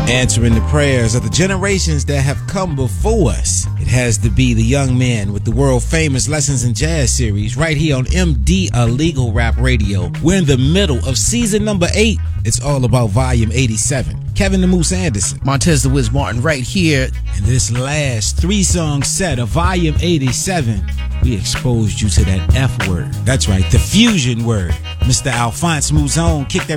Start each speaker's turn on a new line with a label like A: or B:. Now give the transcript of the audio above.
A: Answering the prayers of the generations that have come before us. It has to be the young man with the world famous Lessons in Jazz series right here on MD Illegal Rap Radio. We're in the middle of season number 8. It's all about volume 87. Kevin the Moose Anderson,
B: Montez the Wiz Martin right here.
A: In this last 3-song set of volume 87, we exposed you to that F word. That's right, the fusion word. Mr. Alphonse Mouzon kicked